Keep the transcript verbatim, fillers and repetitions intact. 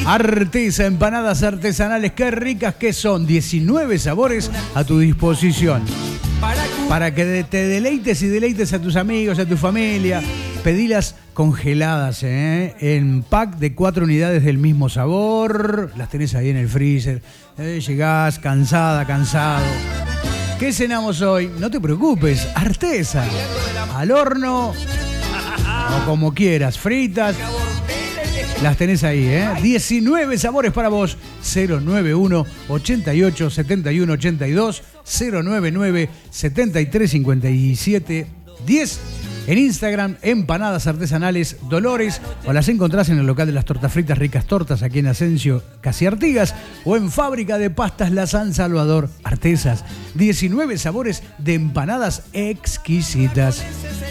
Artesa, empanadas artesanales, qué ricas que son. diecinueve sabores a tu disposición. Para que te deleites y deleites a tus amigos, a tu familia. Pedilas congeladas, ¿eh? En pack de cuatro unidades del mismo sabor. Las tenés ahí en el freezer. Eh, llegás cansada, cansado. ¿Qué cenamos hoy? No te preocupes, Artesa. Al horno o como quieras, fritas. Las tenés ahí, ¿eh? diecinueve sabores para vos. cero nueve uno, ochenta y ocho, setenta y uno, ochenta y dos. cero nueve nueve, setenta y tres, cincuenta y siete, diez. En Instagram, Empanadas Artesanales Dolores, o las encontrás en el local de las tortas fritas Ricas Tortas, aquí en Asensio, Casi Artigas, o en Fábrica de Pastas La San Salvador. Artesas, diecinueve sabores de empanadas exquisitas.